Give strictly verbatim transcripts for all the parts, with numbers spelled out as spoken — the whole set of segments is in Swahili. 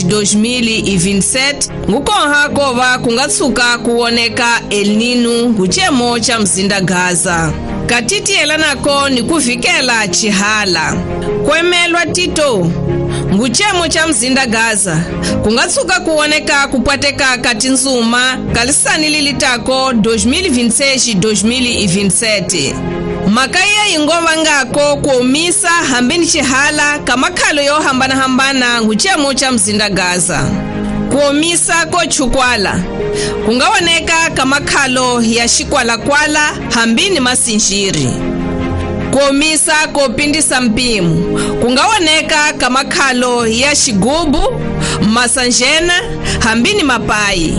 dois mil e vinte e sete ngukonha kova kungatsuka kuoneka El Nino nguchemo cha mzinda Gaza. Katiti elanako ni kuvikela chihala. Kwemelwa tito nguchemo cha mzinda Gaza kungatsuka kuoneka kupwateka kati nzuma kalisani lilitako dois mil e vinte e seis dois mil e vinte e sete. Makaya ingova ngako kuumisa hambini chihala kamakhalo yo hambana hambana nguchemo cha mzinda Gaza. Kuumisa ko chukwala kungawoneka kamakhalo ya shikwala kwala hambini masinjiri. Kuumisa kopindisa mpimu kungawoneka kamakhalo ya shigubu masanjena hambini mapai.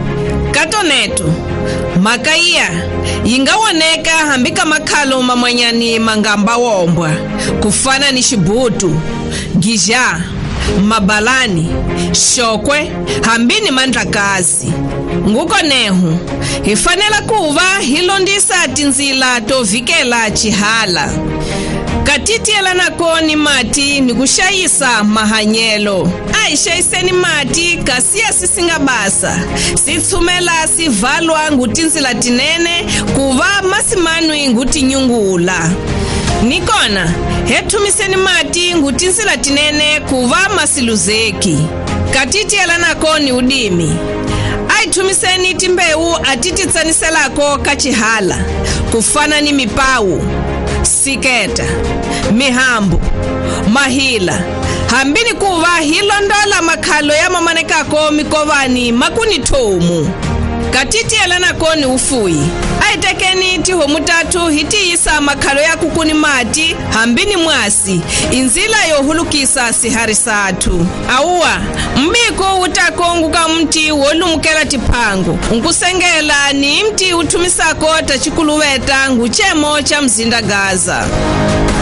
Katoneto makaya ingawoneka hambika makhalo mamanyani mangamba wombwa kufana ni shibutu, gija, mabalani, shokwe hambini mandlakazi. Nguko nehu hifanela kuva hilondisa tinzila tovikela chihala. Katiti elanako ni mati ni kushayisa mahanyelo. Aishaiseni mati kasia sisinga basa. Sitsumela sivalwa ngutinzila tinene kuva masimanui nguti nyungula. Nikona hetumiseni mati ngutinzila tinene kuva masiluzeki. Katiti elanako ni udimi. Aitumiseni timbeu atititsaniselako kachihala kufana ni mipau, siketa, mihambu, mahila hambini kuva hilondola makhalo ya mamanekako mikovani makuni tomu. Katiti elanako ni ufui. Aitekeni tiho mutatu hitiyisa makhalo ya kukuni mati hambini mwasi inzila yohulukisa siharisatu. Auwa mbiko utakonguka mti wolumukela tipangu nkusengela ni mti utumisako tachikuluweta nguchemo cha mzinda Gaza.